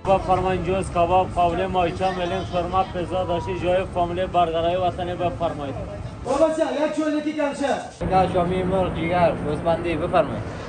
بفرمایید جوز کباب قابل مایچه ملیم شورما پیزا داشتی جای فامیلی برگرای وطنی بفرمایید. بابا جان یک چوله کی کمشه؟ شامی مرغ جیگر گوسفندی بفرمایید.